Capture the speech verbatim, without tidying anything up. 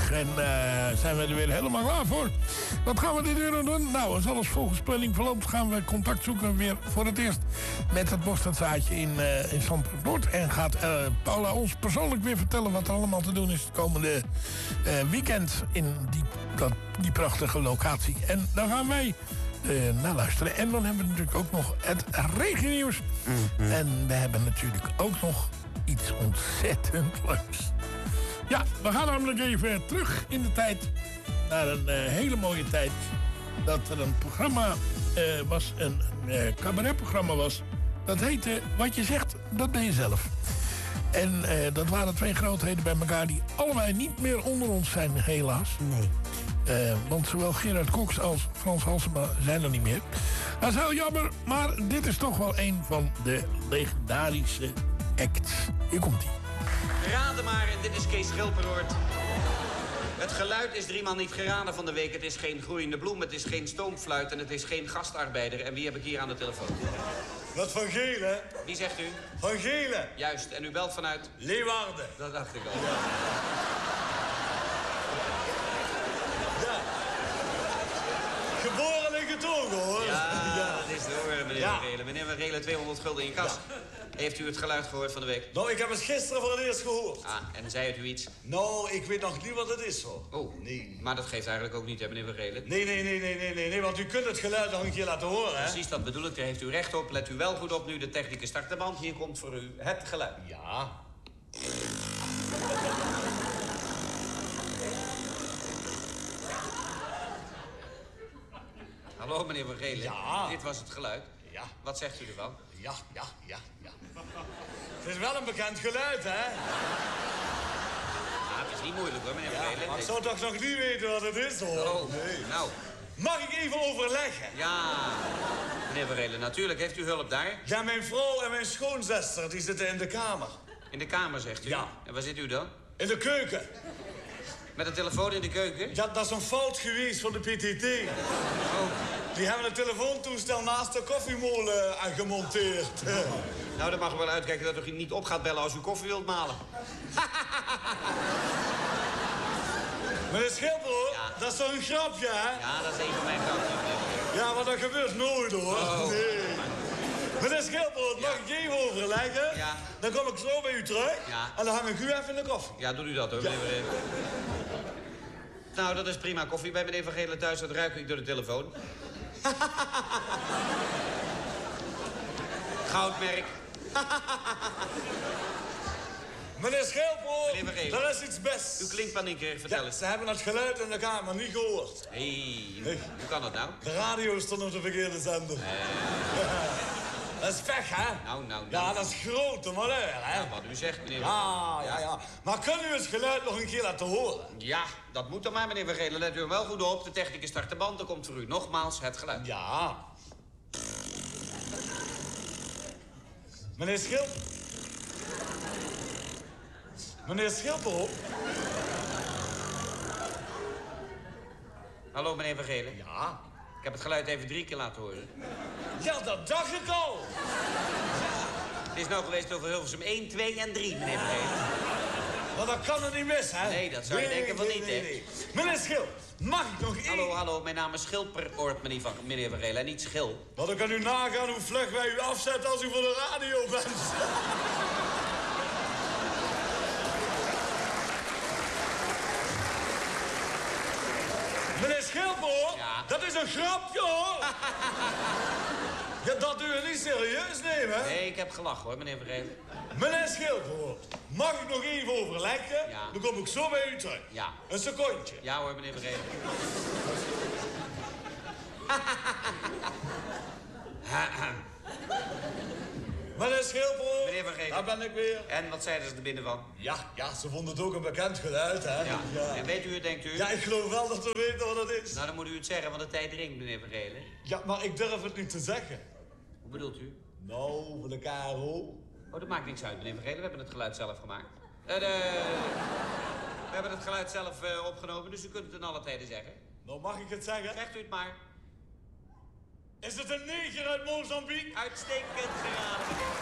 terug en uh, zijn we er weer helemaal klaar voor. Wat gaan we dit uur doen? Nou, als alles volgens planning verloopt, gaan we contact zoeken weer voor het eerst met het mosterdzaadje in, uh, in Zandvoort Noord. En gaat uh, Paula ons persoonlijk weer vertellen wat er allemaal te doen is het komende uh, weekend in die, dat, die prachtige locatie. En dan gaan wij uh, naar luisteren. En dan hebben we natuurlijk ook nog het regennieuws. Mm-hmm. En we hebben natuurlijk ook nog iets ontzettend leuks. Ja, we gaan namelijk even terug in de tijd. Naar een uh, hele mooie tijd. Dat er een programma uh, was, een, een uh, cabaretprogramma was. Dat heette Wat je zegt, dat ben je zelf. En uh, dat waren twee grootheden bij elkaar die allebei niet meer onder ons zijn, helaas. Nee. Uh, want zowel Gerard Cox als Frans Halsema zijn er niet meer. Dat is heel jammer, maar dit is toch wel een van de legendarische acts. Hier komt ie. Raden maar, dit is Kees Schilperoort. Het geluid is driemaal niet geraden van de week. Het is geen groeiende bloem, het is geen stoomfluit en het is geen gastarbeider. En wie heb ik hier aan de telefoon? Wat van Gele? Wie zegt u? Van Gele. Juist, en u belt vanuit? Leeuwarden. Dat dacht ik al. Ja. Ja. Geboren en getogen, hoor. Ja, ja, dat is de hoor, meneer ja. Van Relen. Meneer Van Relen, tweehonderd gulden in kas. Ja. Heeft u het geluid gehoord van de week? Nou, ik heb het gisteren voor het eerst gehoord. Ah, en zei het u iets? Nou, ik weet nog niet wat het is, hoor. Oh, nee. Maar dat geeft eigenlijk ook niet, hè, meneer Van Relen? Nee, nee, nee, nee, nee, nee, nee, want u kunt het geluid nog een keer laten horen, hè? Precies, dat bedoel ik. Daar heeft u recht op. Let u wel goed op nu. De technicus start de band. Hier komt voor u het geluid. Ja. Hallo, meneer Van Relen. Ja. Dit was het geluid. Ja. Wat zegt u ervan? Ja, ja, ja, ja. Het is wel een bekend geluid, hè? Ja, het is niet moeilijk, hoor, meneer Van Relen. Ja, maar ik zou toch nog niet weten wat het is, hoor. Oh, nee. Nou. Mag ik even overleggen? Ja, meneer Van Relen, natuurlijk. Heeft u hulp daar? Ja, mijn vrouw en mijn schoonzuster, die zitten in de kamer. In de kamer, zegt u? Ja. En waar zit u dan? In de keuken. Met een telefoon in de keuken? Ja, dat is een fout geweest van de P T T. Oh. Die hebben een telefoontoestel naast de koffiemolen aangemonteerd. Nou, dan mag u wel uitkijken dat u niet op gaat bellen als u koffie wilt malen. Meneer Schilper, ja. Dat is toch een grapje, hè? Ja, dat is een van mijn grapjes. Ja, maar dat gebeurt nooit, hoor. Oh. Nee. Meneer Schilper, Ja. mag ik even overleggen? Ja. Dan kom ik zo bij u terug. Ja. En dan hang ik u even in de koffie. Ja, doet u dat, hoor, Ja. meneer Van Relen. Nou, dat is prima. Koffie bij meneer Van Gelen thuis, dat ruik ik door de telefoon. Goudmerk. Meneer Schilper, Meneer Van Gelen. er is iets best. U klinkt paniekerig, vertel Ja, eens. ze hebben het geluid in de kamer niet gehoord. Hé, hey, hoe kan dat nou? De radio stond op de verkeerde zender. Eh. Dat is pech, hè? Nou, nou, nou. Ja, dat is grote malheur, hè? Ja, wat u zegt, meneer. Ja, ja, ja. Maar kunnen u het geluid nog een keer laten horen? Ja, dat moet dan maar, meneer Van Gelen. Let u er wel goed op. De technicus start de band. Dan komt voor u nogmaals het geluid. Ja. Meneer Schilp. Meneer Schilper. Hallo, meneer Van Gelen. Ja. Ik heb het geluid even drie keer laten horen. Ja, dat dacht ik al. Het is nou geweest over Hilversum één, twee en drie, meneer Van Gelen. Maar dat kan er niet mis, hè? Nee, dat zou je denken van niet, hè? nee. Meneer Schil, mag ik nog één... Hallo, hallo, mijn naam is Schilperoort, meneer Van, meneer Van Gelen, en niet Schil. Maar dan kan u nagaan hoe vlug wij u afzetten als u voor de radio bent. Meneer Schilper, Ja. dat is een grapje, hoor. Ja, dat u het niet serieus nemen, hè? Nee, ik heb gelachen, hoor, meneer Van Gelen. Meneer Schilper, mag ik nog even overleggen? Ja. Dan kom ik zo bij u terug. Ja. Een secondje. Ja hoor, meneer Van Gelen. Meneer Schilper, Meneer Van Gelen. daar ben ik weer. En wat zeiden ze er binnen van? Ja, ja, ze vonden het ook een bekend geluid, hè? Ja. En weet u het, denkt u? Ja, ik geloof wel dat we weten wat het is. Nou, dan moet u het zeggen, want de tijd dringt, meneer Van Gelen. Ja, maar ik durf het niet te zeggen. Hoe bedoelt u? Nou, voor de K R O. Oh, dat maakt niks uit, meneer Van Gelen. We hebben het geluid zelf gemaakt. Uh, de... We hebben het geluid zelf uh, opgenomen, dus u kunt het in alle tijden zeggen. Nou, mag ik het zeggen? Zegt u het maar. Is het een neger uit Mozambique? Uitstekend geraden.